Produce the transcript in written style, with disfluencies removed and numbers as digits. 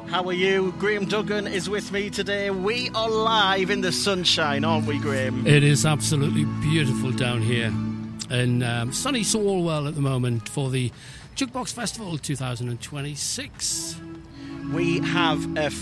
How are you? Graham Duggan is with me today. We are live in the sunshine, aren't we, Graham? It is absolutely beautiful down here in sunny Solwell at the moment for the Jukebox Festival 2026. We have a